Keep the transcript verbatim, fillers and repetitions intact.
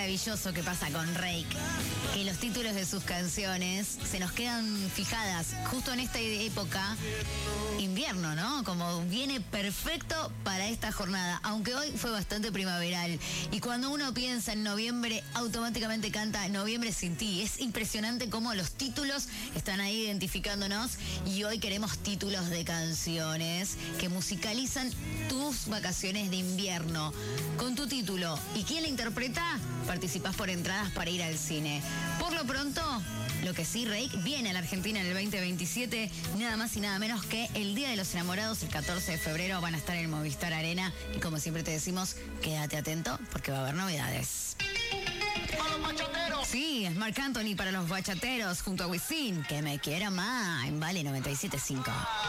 maravilloso que pasa con Reik, que los títulos de sus canciones se nos quedan fijadas justo en esta época, invierno, ¿no? Como viene perfecto para esta jornada, aunque hoy fue bastante primaveral. Y cuando uno piensa en noviembre, automáticamente canta Noviembre sin ti. Es impresionante cómo los títulos están ahí identificándonos, y hoy queremos títulos de canciones que musicalizan tus vacaciones de invierno. Con tu título y quién la interpreta, participás por entradas para ir al cine. Por lo pronto, lo que sí, Reik viene a la Argentina en el veinte veintisiete, nada más y nada menos que el Día de los Enamorados, el catorce de febrero, van a estar en el Movistar Arena, y como siempre te decimos, quédate atento porque va a haber novedades. ¡A los bachateros! Sí, es Marc Anthony para los bachateros junto a Wisin, que me quiera más, en Vale noventa y siete punto cinco.